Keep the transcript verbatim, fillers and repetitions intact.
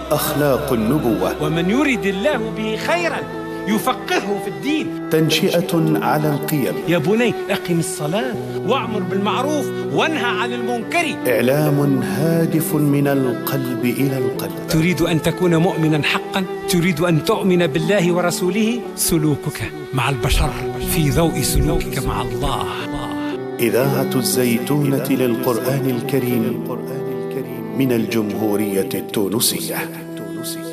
أخلاق النبوة. ومن يرد الله به خيرا يفقهه في الدين. تنشئة على القيم. يا بني أقم الصلاة وأعمر بالمعروف وانهى عن المنكر. إعلام هادف من القلب إلى القلب. تريد أن تكون مؤمنا حقا؟ تريد أن تؤمن بالله ورسوله؟ سلوكك مع البشر في ضوء سلوكك مع الله. إذاعة الزيتونة للقرآن الكريم من الجمهورية التونسية.